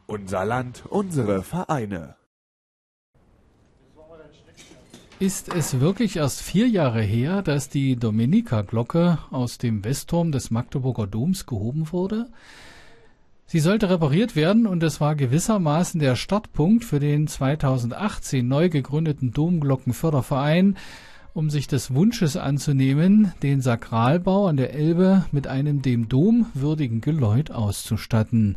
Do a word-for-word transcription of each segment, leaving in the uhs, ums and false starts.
Unser Land, unsere Vereine. Ist es wirklich erst vier Jahre her, dass die Dominika-Glocke aus dem Westturm des Magdeburger Doms gehoben wurde? Sie sollte repariert werden und es war gewissermaßen der Startpunkt für den zweitausendachtzehn neu gegründeten Domglockenförderverein, um sich des Wunsches anzunehmen, den Sakralbau an der Elbe mit einem dem Dom würdigen Geläut auszustatten.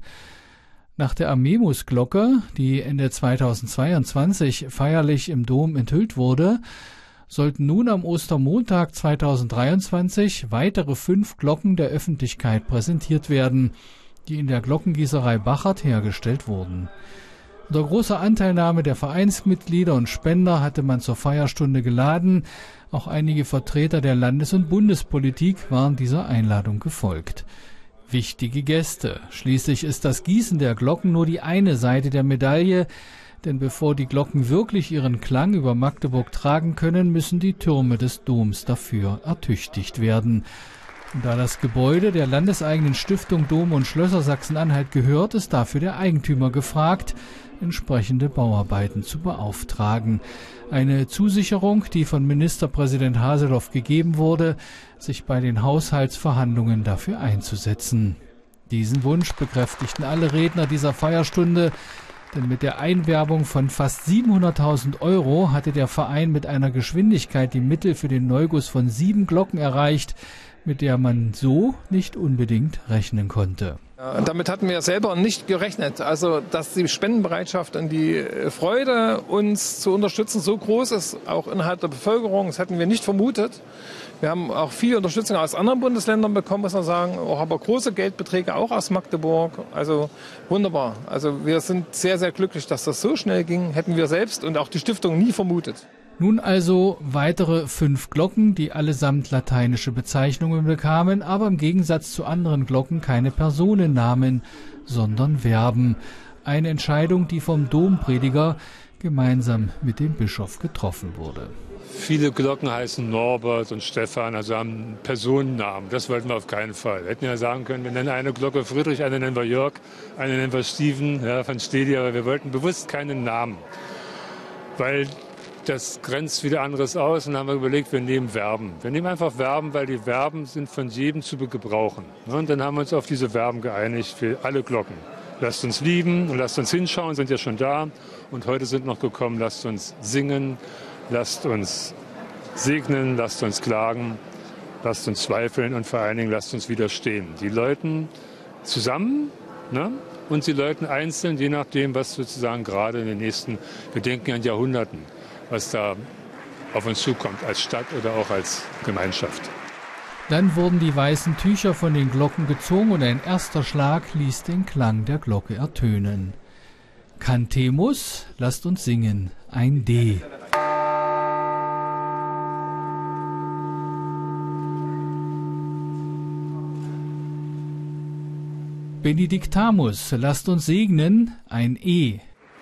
Nach der Amemusglocke, die Ende zweitausendzweiundzwanzig feierlich im Dom enthüllt wurde, sollten nun am Ostermontag zweitausenddreiundzwanzig weitere fünf Glocken der Öffentlichkeit präsentiert werden, die in der Glockengießerei Bachert hergestellt wurden. Unter großer Anteilnahme der Vereinsmitglieder und Spender hatte man zur Feierstunde geladen. Auch einige Vertreter der Landes- und Bundespolitik waren dieser Einladung gefolgt. Wichtige Gäste. Schließlich ist das Gießen der Glocken nur die eine Seite der Medaille, denn bevor die Glocken wirklich ihren Klang über Magdeburg tragen können, müssen die Türme des Doms dafür ertüchtigt werden. Und da das Gebäude der landeseigenen Stiftung Dom und Schlösser Sachsen-Anhalt gehört, ist dafür der Eigentümer gefragt, entsprechende Bauarbeiten zu beauftragen. Eine Zusicherung, die von Ministerpräsident Haseloff gegeben wurde, sich bei den Haushaltsverhandlungen dafür einzusetzen. Diesen Wunsch bekräftigten alle Redner dieser Feierstunde, denn mit der Einwerbung von fast siebenhunderttausend Euro hatte der Verein mit einer Geschwindigkeit die Mittel für den Neuguss von sieben Glocken erreicht, mit der man so nicht unbedingt rechnen konnte. Ja, damit hatten wir selber nicht gerechnet. Also, dass die Spendenbereitschaft und die Freude, uns zu unterstützen, so groß ist, auch innerhalb der Bevölkerung, das hätten wir nicht vermutet. Wir haben auch viel Unterstützung aus anderen Bundesländern bekommen, muss man sagen, auch aber große Geldbeträge auch aus Magdeburg. Also wunderbar. Also wir sind sehr, sehr glücklich, dass das so schnell ging. Hätten wir selbst und auch die Stiftung nie vermutet. Nun also weitere fünf Glocken, die allesamt lateinische Bezeichnungen bekamen, aber im Gegensatz zu anderen Glocken keine Personennamen, sondern Verben. Eine Entscheidung, die vom Domprediger gemeinsam mit dem Bischof getroffen wurde. Viele Glocken heißen Norbert und Stefan, also haben Personennamen. Das wollten wir auf keinen Fall. Wir hätten ja sagen können, wir nennen eine Glocke Friedrich, eine nennen wir Jörg, eine nennen wir Steven, ja, von Stedi, aber wir wollten bewusst keinen Namen. Weil das grenzt wieder anderes aus und dann haben wir überlegt, wir nehmen Verben. Wir nehmen einfach Verben, weil die Verben sind von jedem zu gebrauchen. Und dann haben wir uns auf diese Verben geeinigt für alle Glocken. Lasst uns lieben und lasst uns hinschauen, sind ja schon da. Und heute sind noch gekommen, lasst uns singen, lasst uns segnen, lasst uns klagen, lasst uns zweifeln und vor allen Dingen lasst uns widerstehen. Die läuten zusammen, ne? Und sie läuten einzeln, je nachdem, was sozusagen gerade in den nächsten, wir denken an Jahrhunderten, was da auf uns zukommt, als Stadt oder auch als Gemeinschaft. Dann wurden die weißen Tücher von den Glocken gezogen und ein erster Schlag ließ den Klang der Glocke ertönen. Cantemus, lasst uns singen, ein D. Benedictamus, lasst uns segnen, ein E.